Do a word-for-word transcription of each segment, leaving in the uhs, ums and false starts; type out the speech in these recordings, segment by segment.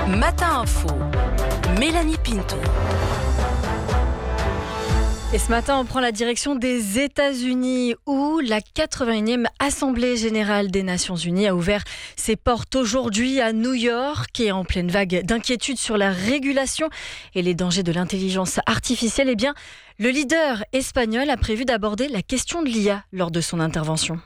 Matin Info, Mélanie Pinto. Et ce matin, on prend la direction des États-Unis où la quatre-vingt-unième Assemblée générale des Nations unies a ouvert ses portes aujourd'hui à New York et en pleine vague d'inquiétude sur la régulation et les dangers de l'intelligence artificielle. Eh bien, le leader espagnol a prévu d'aborder la question de l'I A lors de son intervention.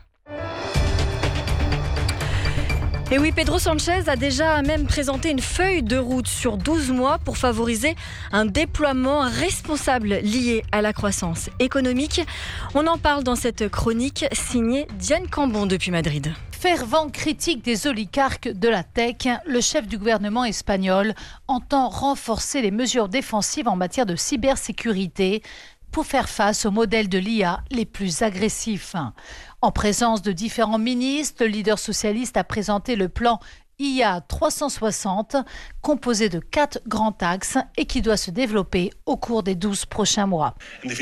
Et oui, Pedro Sánchez a déjà même présenté une feuille de route sur douze mois pour favoriser un déploiement responsable lié à la croissance économique. On en parle dans cette chronique signée Diane Cambon depuis Madrid. Fervent critique des oligarques de la tech, le chef du gouvernement espagnol entend renforcer les mesures défensives en matière de cybersécurité pour faire face aux modèles de l'I A les plus agressifs. En présence de différents ministres, le leader socialiste a présenté le plan I A trois cent soixante, composé de quatre grands axes et qui doit se développer au cours des douze prochains mois.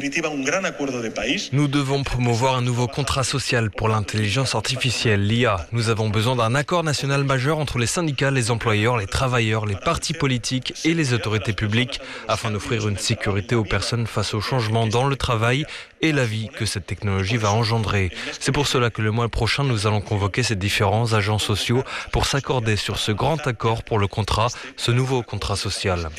Nous devons promouvoir un nouveau contrat social pour l'intelligence artificielle, l'I A. Nous avons besoin d'un accord national majeur entre les syndicats, les employeurs, les travailleurs, les partis politiques et les autorités publiques afin d'offrir une sécurité aux personnes face aux changements dans le travail et la vie que cette technologie va engendrer. C'est pour cela que le mois prochain, nous allons convoquer ces différents agents sociaux pour s'accorder sur ce grand accord pour le contrat, ce nouveau contrat social.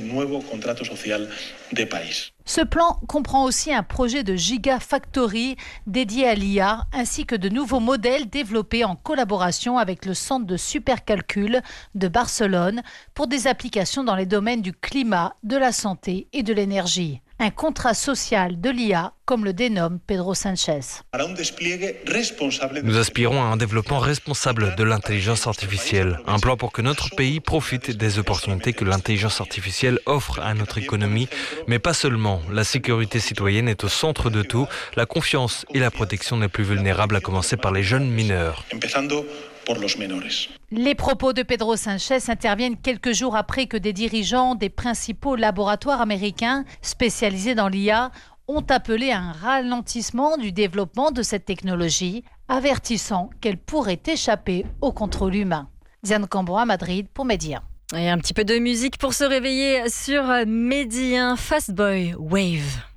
Ce plan comprend aussi un projet de Gigafactory dédié à l'I A, ainsi que de nouveaux modèles développés en collaboration avec le Centre de supercalcul de Barcelone pour des applications dans les domaines du climat, de la santé et de l'énergie. Un contrat social de l'I A, comme le dénomme Pedro Sánchez. Nous aspirons à un développement responsable de l'intelligence artificielle. Un plan pour que notre pays profite des opportunités que l'intelligence artificielle offre à notre économie, mais pas seulement. La sécurité citoyenne est au centre de tout. La confiance et la protection des plus vulnérables, à commencer par les jeunes mineurs. Les propos de Pedro Sánchez interviennent quelques jours après que des dirigeants des principaux laboratoires américains spécialisés dans l'I A ont appelé à un ralentissement du développement de cette technologie, avertissant qu'elle pourrait échapper au contrôle humain. Diane Cambon à Madrid pour Média. Et un petit peu de musique pour se réveiller sur Média. Fast Boy Wave.